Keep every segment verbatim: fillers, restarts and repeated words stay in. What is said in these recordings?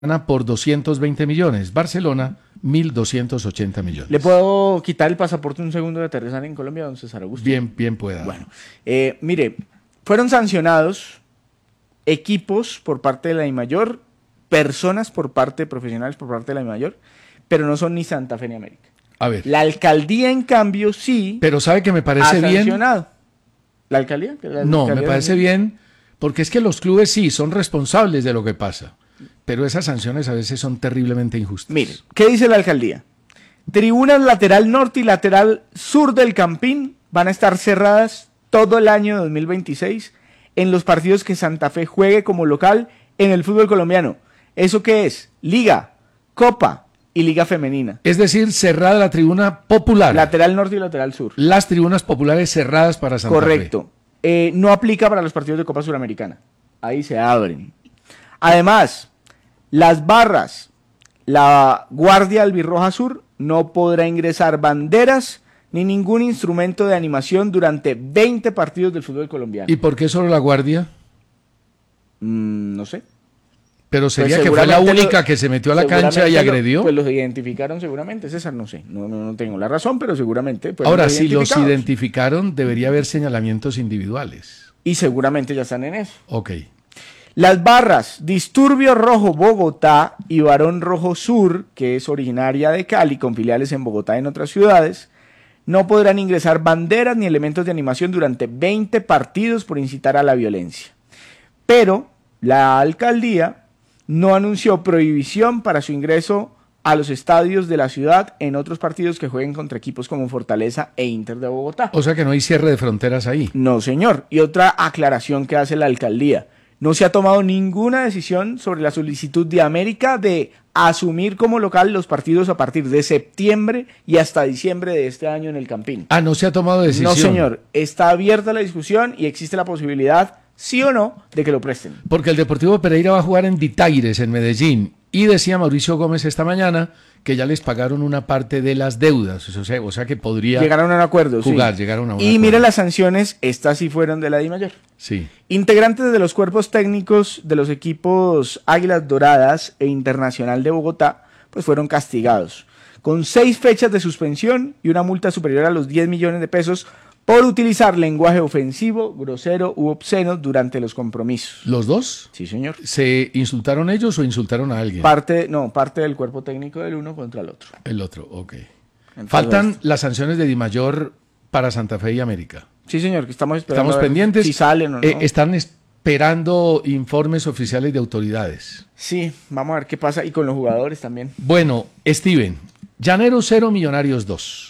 por doscientos veinte millones, Barcelona mil doscientos ochenta millones. ¿Le puedo quitar el pasaporte un segundo de aterrizar en Colombia, don César Augusto? Bien, bien pueda. Bueno, eh, mire, fueron sancionados equipos por parte de la DIMAYOR, personas por parte, profesionales por parte de la DIMAYOR, pero no son ni Santa Fe ni América. A ver. La alcaldía, en cambio, sí. Pero ¿sabe que me parece ha bien? sancionado. ¿La alcaldía? ¿La No, alcaldía me parece bien, porque es que los clubes sí son responsables de lo que pasa, pero esas sanciones a veces son terriblemente injustas. Mire, ¿qué dice la alcaldía? Tribunas lateral norte y lateral sur del Campín van a estar cerradas todo el año dos mil veintiséis en los partidos que Santa Fe juegue como local en el fútbol colombiano. ¿Eso qué es? Liga, Copa y Liga Femenina. Es decir, cerrada la tribuna popular. Lateral norte y lateral sur. Las tribunas populares cerradas para Santa Correcto. Fe. Correcto. Eh, no aplica para los partidos de Copa Suramericana. Ahí se abren. Además, las barras, la Guardia Albirroja Sur no podrá ingresar banderas ni ningún instrumento de animación durante veinte partidos del fútbol colombiano. ¿Y por qué solo la Guardia? Mm, no sé. Pero sería Pues que fue la única lo, que se metió a la cancha y agredió. Lo, pues los identificaron seguramente, César, no sé, no, no, no tengo la razón, pero seguramente. Ahora, si los identificaron, debería haber señalamientos individuales. Y seguramente ya están en eso. Ok. Las barras Disturbio Rojo Bogotá y Barón Rojo Sur, que es originaria de Cali, con filiales en Bogotá y en otras ciudades, no podrán ingresar banderas ni elementos de animación durante veinte partidos por incitar a la violencia. Pero la alcaldía no anunció prohibición para su ingreso a los estadios de la ciudad en otros partidos que jueguen contra equipos como Fortaleza e Inter de Bogotá. O sea que no hay cierre de fronteras ahí. No, señor. Y otra aclaración que hace la alcaldía. No se ha tomado ninguna decisión sobre la solicitud de América de asumir como local los partidos a partir de septiembre y hasta diciembre de este año en el Campín. Ah, no se ha tomado decisión. No, señor. Está abierta la discusión y existe la posibilidad, sí o no, de que lo presten. Porque el Deportivo Pereira va a jugar en Ditaires, en Medellín, y decía Mauricio Gómez esta mañana que ya les pagaron una parte de las deudas, o sea, o sea que podría llegaron a un acuerdo, jugar, sí. llegaron a un y acuerdo. mire las sanciones, estas sí fueron de la DIMAYOR. Sí. Integrantes de los cuerpos técnicos de los equipos Águilas Doradas e Internacional de Bogotá, pues fueron castigados con seis fechas de suspensión y una multa superior a los diez millones de pesos por utilizar lenguaje ofensivo, grosero u obsceno durante los compromisos. ¿Los dos? Sí, señor. ¿Se insultaron ellos o insultaron a alguien? Parte, no, parte del cuerpo técnico del uno contra el otro. El otro, ok. Entonces, Faltan las sanciones de DIMAYOR para Santa Fe y América. Sí, señor, que estamos esperando. Estamos pendientes. Si salen o no. Eh, están esperando informes oficiales de autoridades. Sí, vamos a ver qué pasa. Y con los jugadores también. Bueno, Steven, Llaneros cero, Millonarios dos.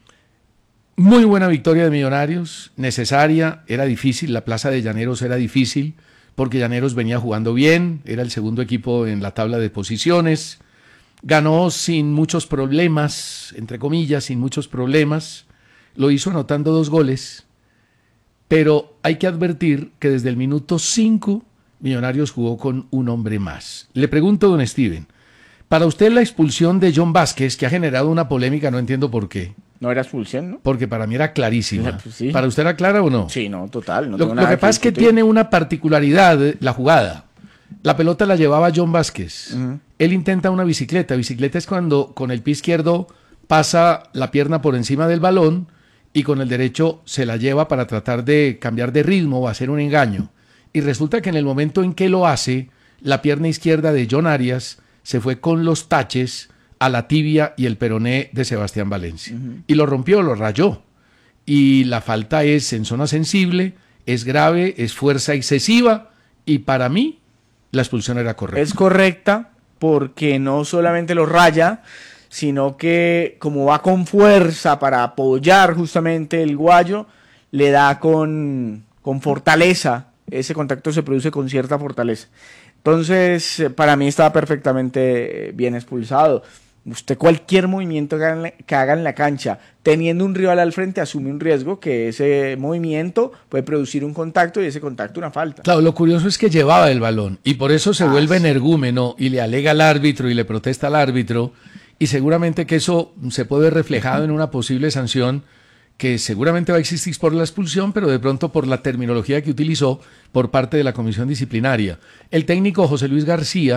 Muy buena victoria de Millonarios, necesaria, era difícil, la plaza de Llaneros era difícil, porque Llaneros venía jugando bien, era el segundo equipo en la tabla de posiciones, ganó sin muchos problemas, entre comillas, sin muchos problemas, lo hizo anotando dos goles, pero hay que advertir que desde el minuto cinco Millonarios jugó con un hombre más. Le pregunto, don Steven, para usted la expulsión de John Vázquez, que ha generado una polémica, no entiendo por qué. No era expulsión, ¿no? Porque para mí era clarísima. Pues sí. ¿Para usted era clara o no? Sí, no, total. No lo, tengo lo nada que pasa es que tiene una particularidad la jugada. La pelota la llevaba John Vázquez. Uh-huh. Él intenta una bicicleta. Bicicleta es cuando con el pie izquierdo pasa la pierna por encima del balón y con el derecho se la lleva para tratar de cambiar de ritmo o hacer un engaño. Y resulta que en el momento en que lo hace, la pierna izquierda de John Arias se fue con los taches a la tibia y el peroné de Sebastián Valencia. Uh-huh. Y lo rompió, lo rayó. Y la falta es en zona sensible, es grave, es fuerza excesiva, y para mí la expulsión era correcta. Es correcta porque no solamente lo raya, sino que como va con fuerza para apoyar justamente el guayo, le da con, con fortaleza. Ese contacto se produce con cierta fortaleza. Entonces, para mí estaba perfectamente bien expulsado. Usted cualquier movimiento que haga, en la, que haga en la cancha, teniendo un rival al frente, asume un riesgo que ese movimiento puede producir un contacto y ese contacto una falta. Claro, lo curioso es que llevaba el balón y por eso se ah, vuelve sí. energúmeno y le alega al árbitro y le protesta al árbitro, y seguramente que eso se puede ver reflejado en una posible sanción que seguramente va a existir por la expulsión, pero de pronto por la terminología que utilizó por parte de la comisión disciplinaria. El técnico José Luis García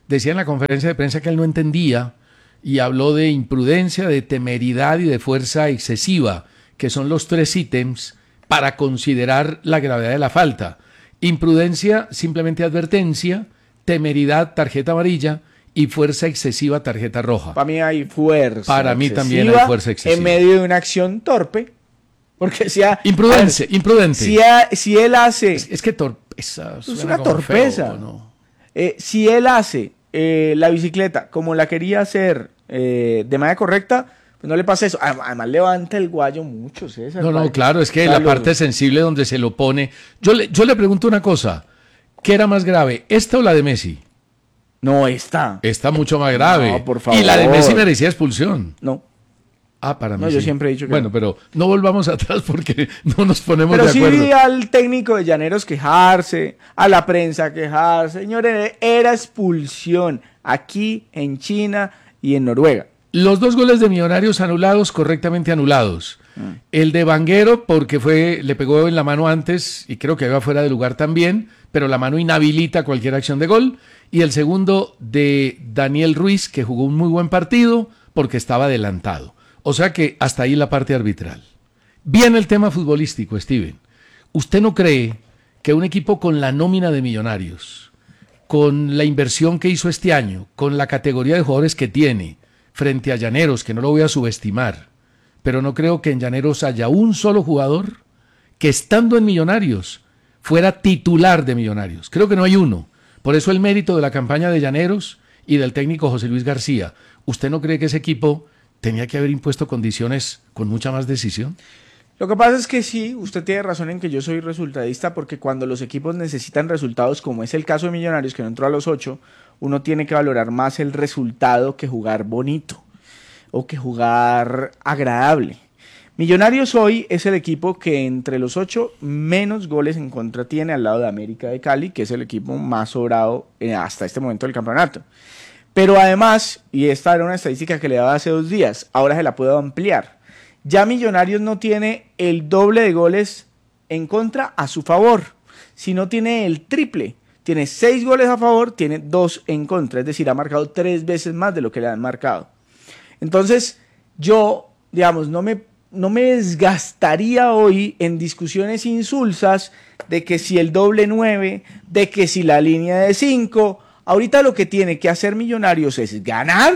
decía en la conferencia de prensa que él no entendía y habló de imprudencia, de temeridad y de fuerza excesiva, que son los tres ítems para considerar la gravedad de la falta. Imprudencia, simplemente advertencia; temeridad, tarjeta amarilla; y fuerza excesiva, tarjeta roja. Para mí hay fuerza Para mí también hay fuerza excesiva. En medio de una acción torpe. Porque si ha, Imprudente, ver, imprudente. Si, ha, si él hace... Es, es que torpeza. Es una torpeza. Feo, ¿no? eh, si él hace eh, la bicicleta como la quería hacer eh, de manera correcta, pues no le pasa eso. Además levanta el guayo mucho, César. No, no, claro, es que la parte sensible donde se lo pone... Yo le, yo le pregunto una cosa. ¿Qué era más grave, esta o la de Messi? No, esta. Esta mucho más grave. No, por favor. Y la de Messi merecía expulsión. No. Ah, para mí No, sí. yo siempre he dicho que Bueno, no. pero no volvamos atrás porque no nos ponemos pero de acuerdo. Pero sí vi al técnico de Llaneros quejarse, a la prensa quejarse. Señores, era expulsión aquí, en China y en Noruega. Los dos goles de Millonarios anulados, correctamente anulados. Mm. El de Vanguero, porque fue, le pegó en la mano antes y creo que iba fuera de lugar también, pero la mano inhabilita cualquier acción de gol. Y el segundo de Daniel Ruiz, que jugó un muy buen partido porque estaba adelantado. O sea que hasta ahí la parte arbitral. Bien el tema futbolístico, Steven. ¿Usted no cree que un equipo con la nómina de Millonarios, con la inversión que hizo este año, con la categoría de jugadores que tiene, frente a Llaneros, que no lo voy a subestimar, pero no creo que en Llaneros haya un solo jugador que estando en Millonarios fuera titular de Millonarios? Creo que no hay uno. Por eso el mérito de la campaña de Llaneros y del técnico José Luis García. ¿Usted no cree que ese equipo tenía que haber impuesto condiciones con mucha más decisión? Lo que pasa es que sí, usted tiene razón en que yo soy resultadista, porque cuando los equipos necesitan resultados, como es el caso de Millonarios, que no entró a los ocho, uno tiene que valorar más el resultado que jugar bonito o que jugar agradable. Millonarios hoy es el equipo que entre los ocho menos goles en contra tiene, al lado de América de Cali, que es el equipo más sobrado eh, hasta este momento del campeonato. Pero además, y esta era una estadística que le daba hace dos días, ahora se la puedo ampliar. Ya Millonarios no tiene el doble de goles en contra a su favor, sino tiene el triple. Tiene seis goles a favor, tiene dos en contra, es decir, ha marcado tres veces más de lo que le han marcado. Entonces, yo, digamos, no me, no me desgastaría hoy en discusiones insulsas de que si el doble nueve, de que si la línea de cinco. Ahorita lo que tiene que hacer Millonarios es ganar,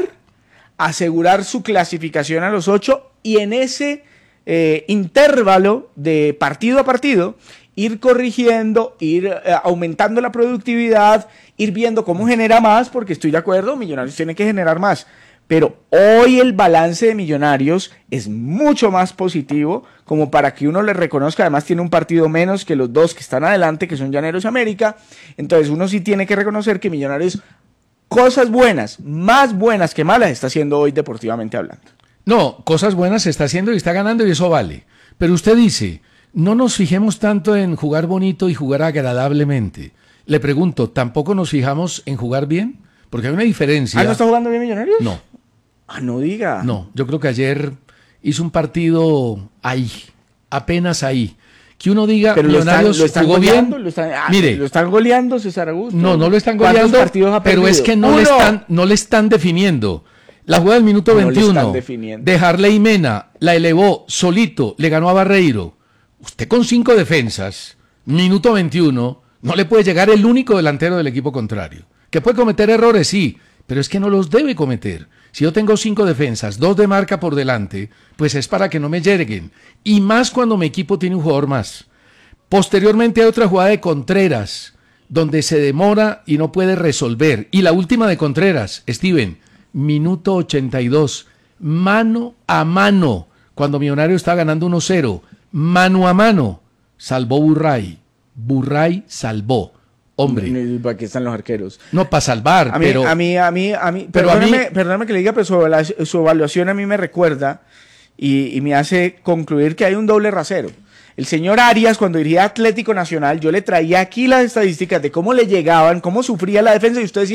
asegurar su clasificación a los ocho y en ese eh, intervalo de partido a partido ir corrigiendo, ir eh, aumentando la productividad, ir viendo cómo genera más, porque estoy de acuerdo, Millonarios tiene que generar más. Pero hoy el balance de Millonarios es mucho más positivo, como para que uno le reconozca. Además tiene un partido menos que los dos que están adelante, que son Llaneros y América. Entonces uno sí tiene que reconocer que Millonarios, cosas buenas, más buenas que malas, está haciendo hoy deportivamente hablando. No, cosas buenas se está haciendo y está ganando y eso vale. Pero usted dice, no nos fijemos tanto en jugar bonito y jugar agradablemente. Le pregunto, ¿tampoco nos fijamos en jugar bien? Porque hay una diferencia. ¿Ah, no está jugando bien Millonarios? No. Ah, no diga. No, yo creo que ayer hizo un partido ahí, apenas ahí. Que uno diga, pero Millonarios lo están, lo están jugó goleando, bien. Lo están, ah, Mire, lo están goleando, César Augusto. No, no lo están goleando, pero es que no le, están, no le están definiendo. La jugada del minuto no veintiuno de Harley Mena, la elevó solito, le ganó a Barreiro. Usted con cinco defensas, minuto veintiuno, no le puede llegar el único delantero del equipo contrario. Que puede cometer errores, sí, pero es que no los debe cometer. Si yo tengo cinco defensas, dos de marca por delante, pues es para que no me lleguen. Y más cuando mi equipo tiene un jugador más. Posteriormente hay otra jugada de Contreras, donde se demora y no puede resolver. Y la última de Contreras, Steven, minuto ochenta y dos, mano a mano, cuando Millonario está ganando uno cero, mano a mano, salvó Burray. Burray salvó. Hombre. ¿Para qué están los arqueros? No, para salvar, a mí, pero... A mí, a mí, a mí, pero perdóname, a mí... perdóname que le diga, pero su evaluación, su evaluación a mí me recuerda y, y me hace concluir que hay un doble rasero. El señor Arias, cuando dirigía Atlético Nacional, yo le traía aquí las estadísticas de cómo le llegaban, cómo sufría la defensa, y usted decía,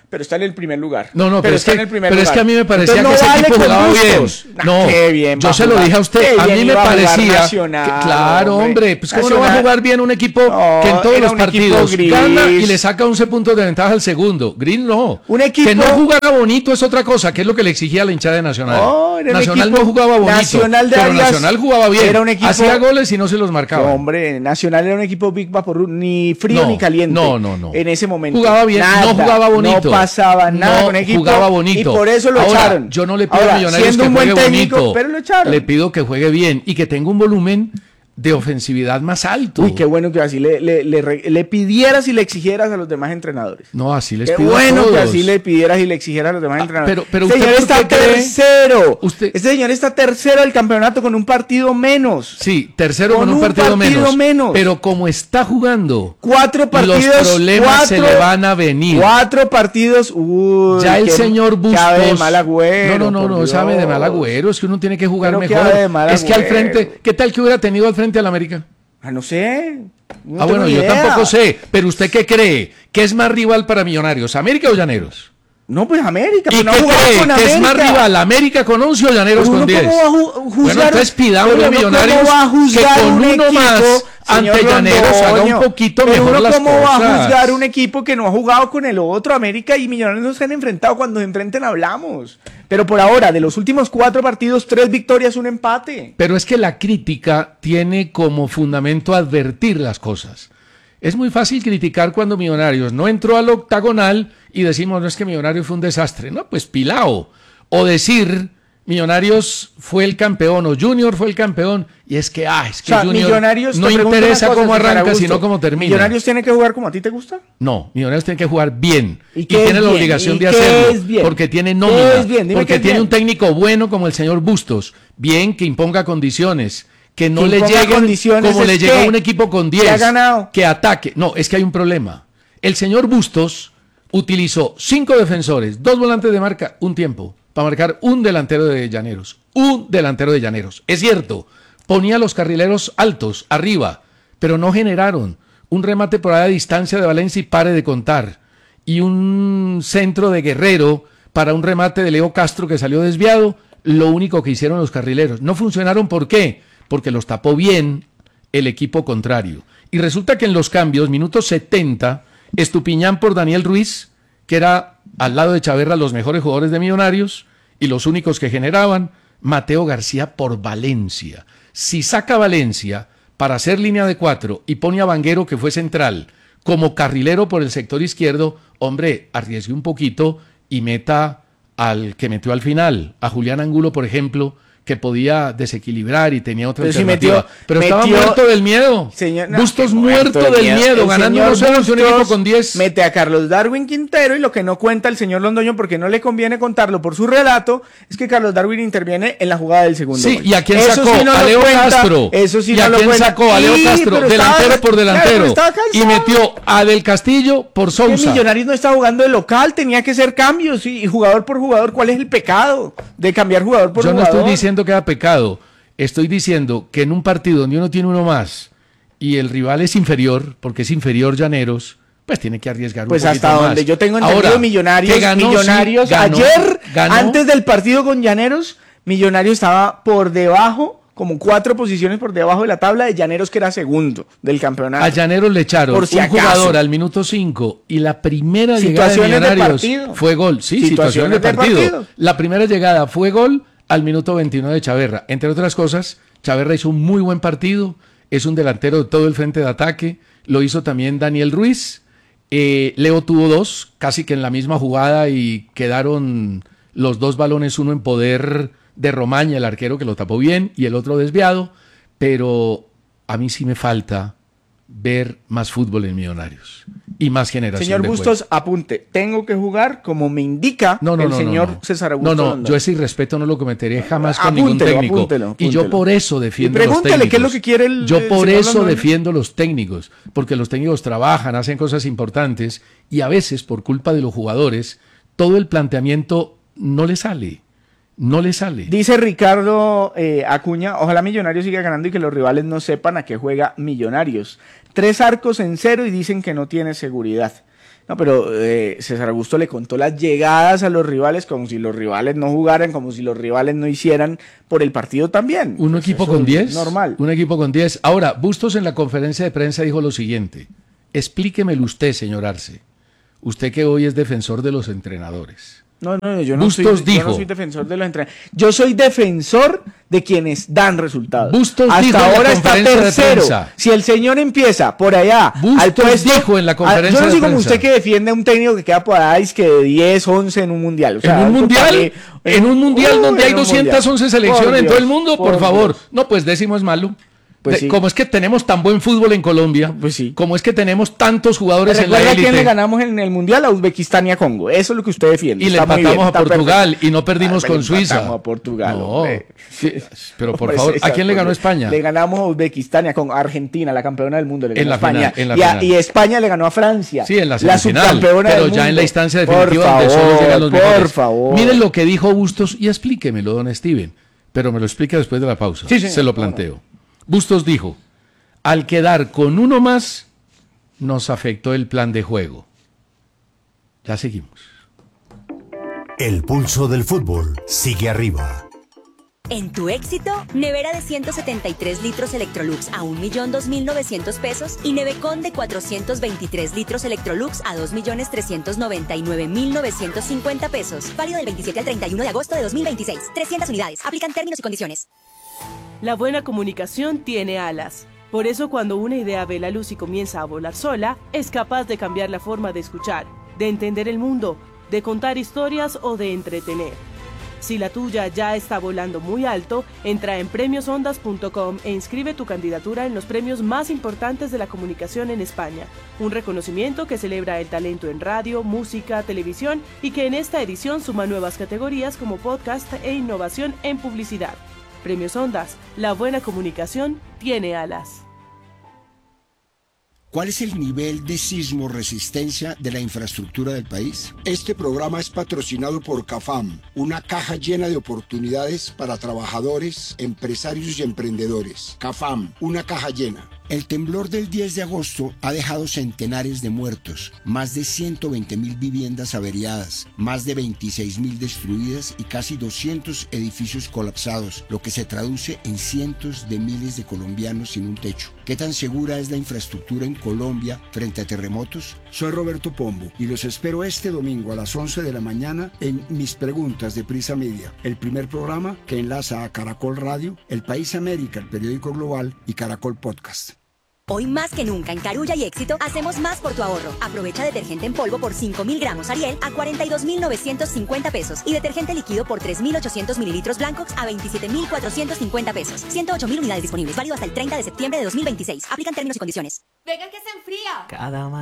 pero está en el primer lugar. No, no, pero, es, que, pero lugar. es que a mí me parecía Entonces, que no ese vale equipo jugaba gustos. bien. Nah, No, qué bien yo se jugar. lo dije a usted. Qué A mí bien me iba a jugar parecía Nacional, que, claro, hombre, pues cómo no va a jugar bien un equipo no, que en todos era los un partidos equipo gana gris. y le saca once puntos de ventaja al segundo. Green no. Un equipo que no jugara bonito es otra cosa, que es lo que le exigía a la hinchada de Nacional. Oh, era un Nacional equipo, no jugaba bonito, Nacional de pero Arias Nacional jugaba bien. Era un equipo, hacía goles y no se los marcaba. No, hombre, Nacional era un equipo Big Vaporru, ni frío no, ni caliente. No, no, no. En ese momento. Jugaba bien, nada, no jugaba bonito. No pasaba nada no con equipo. jugaba bonito. Y por eso lo Ahora, echaron. Yo no le pido Ahora, a Millonarios siendo que un buen juegue técnico, bonito. pero lo echaron. Le pido que juegue bien y que tenga un volumen de ofensividad más alto. Uy, qué bueno que así le, le, le, le pidieras y le exigieras a los demás entrenadores. No, así les qué pido bueno a todos. que así le pidieras y le exigieras a los demás ah, entrenadores. Pero, pero este usted señor está tercero. Usted... Este señor está tercero del campeonato con un partido menos. Sí, tercero con, con un, un partido, partido menos, menos. Pero como está jugando, cuatro partidos, los problemas cuatro, se le van a venir. Cuatro partidos. Uy, ya el qué, señor Bustos. Sabe de mal agüero. No, no, no, no sabe de mal agüero. Es que uno tiene que jugar pero mejor. De mal es que al frente, ¿qué tal que hubiera tenido al frente al América? Ah, no sé. No ah, bueno, yo tampoco sé. Pero ¿usted qué cree? ¿Qué es más rival para Millonarios? ¿América o Llaneros? No, pues América. ¿Y no qué cree? Con ¿Qué América? es más rival? ¿América con once o Llaneros con diez? Bueno, entonces pidámosle a Millonarios que con uno equipo, más ante Llaneros haga un poquito pero mejor uno las cómo cosas. va a juzgar un equipo que no ha jugado con el otro? América y Millonarios no se han enfrentado. Cuando se enfrenten hablamos. Pero por ahora, de los últimos cuatro partidos, tres victorias, un empate. Pero es que la crítica tiene como fundamento advertir las cosas. Es muy fácil criticar cuando Millonarios no entró al octagonal y decimos, no es que Millonarios fue un desastre. No, pues pilao. O decir, Millonarios fue el campeón o Junior fue el campeón. Y es que, ah, es que o sea, Junior Millonarios no interesa cosa, cómo arranca, sino cómo termina. ¿Millonarios tiene que jugar como a ti te gusta? No, Millonarios tiene que jugar bien. Y, y tiene la bien? obligación ¿Y de qué hacerlo. Es bien? Porque tiene nómina. Es bien? Porque es tiene bien. un técnico bueno como el señor Bustos. Bien, que imponga condiciones. Que no le lleguen como le llega a un equipo con diez. Que ha ganado. Que ataque. No, es que hay un problema. El señor Bustos utilizó cinco defensores, dos volantes de marca, un tiempo, para marcar un delantero de Llaneros. Un delantero de Llaneros. Es cierto, ponía los carrileros altos, arriba, pero no generaron un remate por ahí a distancia de Valencia y pare de contar. Y un centro de Guerrero para un remate de Leo Castro que salió desviado. Lo único que hicieron los carrileros. No funcionaron, ¿por qué? Porque los tapó bien el equipo contrario. Y resulta que en los cambios, minuto setenta, Estupiñán por Daniel Ruiz, que era al lado de Chaverra los mejores jugadores de Millonarios y los únicos que generaban, Mateo García por Valencia. Si saca Valencia para hacer línea de cuatro y pone a Vanguero, que fue central, como carrilero por el sector izquierdo, hombre, arriesgue un poquito y meta al que metió al final, a Julián Angulo, por ejemplo, que podía desequilibrar y tenía otra pero alternativa. Si metió, pero metió, estaba muerto del miedo. Señor, no, Bustos muerto, muerto del miedo, miedo ganando uno cero un equipo con diez. Mete a Carlos Darwin Quintero y lo que no cuenta el señor Londoño, porque no le conviene contarlo por su relato, es que Carlos Darwin interviene en la jugada del segundo Sí, gol. ¿y a quién eso sacó? Sí no a Leo cuenta, Castro. Eso sí ¿Y no a lo quién cuenta. sacó? A Leo sí, Castro, delantero estaba, por delantero. Claro, y metió a Del Castillo por Sousa. Que Millonarios no está jugando de local, tenía que hacer cambios y, y jugador por jugador. ¿Cuál es el pecado de cambiar jugador por Yo jugador? Yo no estoy diciendo que era pecado. Estoy diciendo que en un partido donde uno tiene uno más y el rival es inferior, porque es inferior Llaneros, pues tiene que arriesgar un pues poquito hasta más. donde yo tengo entendido, Ahora, Millonarios, ganó, Millonarios sí, ganó, ayer, ganó. antes del partido con Llaneros, Millonarios estaba por debajo, como cuatro posiciones por debajo de la tabla de Llaneros, que era segundo del campeonato. A Llaneros le echaron por si un acaso. jugador al minuto cinco y la primera llegada de Millonarios de fue gol. Sí, situaciones, situaciones de, partido. de partido. La primera llegada fue gol al minuto veintinueve de Chaverra. Entre otras cosas, Chaverra hizo un muy buen partido, es un delantero de todo el frente de ataque, lo hizo también Daniel Ruiz, eh, Leo tuvo dos, casi que en la misma jugada y quedaron los dos balones, uno en poder de Romaña, el arquero que lo tapó bien, y el otro desviado, pero a mí sí me falta ver más fútbol en Millonarios y más generación. Señor de Bustos, juego. apunte, tengo que jugar como me indica no, no, el no, señor no, no. César Augusto. No, no, Londoño. yo ese irrespeto no lo cometeré jamás con apúntelo, ningún técnico. Apúntelo, apúntelo. Y yo por eso defiendo y los técnicos. Pregúntele qué es lo que quiere el Yo por el eso Londoño. defiendo los técnicos, porque los técnicos trabajan, hacen cosas importantes y a veces por culpa de los jugadores todo el planteamiento no le sale. No le sale. Dice Ricardo eh, Acuña, ojalá Millonarios siga ganando y que los rivales no sepan a qué juega Millonarios. Tres arcos en cero y dicen que no tiene seguridad. No, pero eh, César Augusto le contó las llegadas a los rivales como si los rivales no jugaran, como si los rivales no hicieran por el partido también. Un pues equipo con diez. Normal. Un equipo con diez. Ahora, Bustos en la conferencia de prensa dijo lo siguiente. Explíquemelo usted, señor Arce. Usted que hoy es defensor de los entrenadores. No, no, yo no, Bustos soy, dijo, yo no soy defensor de los entrenadores. Yo soy defensor de quienes dan resultados. Bustos Hasta dijo en la ahora está conferencia de tercero. prensa. Si el señor empieza por allá, Bustos al puesto, dijo en la conferencia a, yo no de soy como prensa. usted que defiende a un técnico que queda por ahí que de diez, once en un mundial. O sea, ¿En un eso mundial? para mí- ¿En un mundial Uh, donde hay en un doscientas once mundial. selecciones Por en todo el Dios, mundo? Por, por favor. Dios. No, pues décimo es malo. Pues De- sí. Como es que tenemos tan buen fútbol en Colombia, Pues sí. como es que tenemos tantos jugadores en la ¿Recuerda a quién le élite ganamos en el mundial? A Uzbekistán y a Congo. Eso es lo que usted defiende. y le Está muy empatamos bien, a está Portugal perfecto. y no perdimos Ah, con le Suiza. empatamos a Portugal, No, hombre. sí, pero por Hombre, favor, ¿a César, quién le ganó porque España? Le ganamos a Uzbekistán y a con Argentina, la campeona del mundo. Le ganó En la a España. final, en la y, a- final. y España le ganó a Francia. Sí, en la semifinal, subcampeona pero del ya en mundo. la instancia Por definitiva favor, donde solo llegan los por mejores. favor. Miren lo que dijo Bustos y explíquemelo, don Steven, pero me lo explica después de la pausa. Sí, señor. Se lo planteo. Bustos dijo, al quedar con uno más, nos afectó el plan de juego. Ya seguimos. El pulso del fútbol sigue arriba. En tu éxito, nevera de ciento setenta y tres litros Electrolux a un millón dos mil novecientos pesos y Nevecon de cuatrocientos veintitrés litros Electrolux a dos millones trescientos noventa y nueve mil novecientos cincuenta pesos. Válido del veintisiete al treinta y uno de agosto de dos mil veintiséis. trescientas unidades. Aplican términos y condiciones. La buena comunicación tiene alas. Por eso cuando una idea ve la luz y comienza a volar sola, es capaz de cambiar la forma de escuchar, de entender el mundo, de contar historias o de entretener. Si la tuya ya está volando muy alto, entra en premios ondas punto com e inscribe tu candidatura en los premios más importantes de la comunicación en España. Un reconocimiento que celebra el talento en radio, música, televisión y que en esta edición suma nuevas categorías como podcast e innovación en publicidad. Premios Ondas, la buena comunicación tiene alas. ¿Cuál es el nivel de sismo resistencia de la infraestructura del país? Este programa es patrocinado por CAFAM, una caja llena de oportunidades para trabajadores, empresarios y emprendedores. CAFAM, una caja llena. El temblor del diez de agosto ha dejado centenares de muertos, más de ciento veinte mil viviendas averiadas, más de veintiséis mil destruidas y casi doscientos edificios colapsados, lo que se traduce en cientos de miles de colombianos sin un techo. ¿Qué tan segura es la infraestructura en Colombia frente a terremotos? Soy Roberto Pombo y los espero este domingo a las once de la mañana en Mis Preguntas de Prisa Media, el primer programa que enlaza a Caracol Radio, El País América, el periódico global y Caracol Podcast. Hoy más que nunca en Carulla y Éxito hacemos más por tu ahorro. Aprovecha detergente en polvo por cinco mil gramos Ariel a cuarenta y dos mil novecientos cincuenta pesos y detergente líquido por tres mil ochocientos mililitros Blancox a veintisiete mil cuatrocientos cincuenta pesos. ciento ocho mil unidades disponibles. Válido hasta el treinta de septiembre de dos mil veintiséis. Aplican términos y condiciones. Venga que se enfría. Cada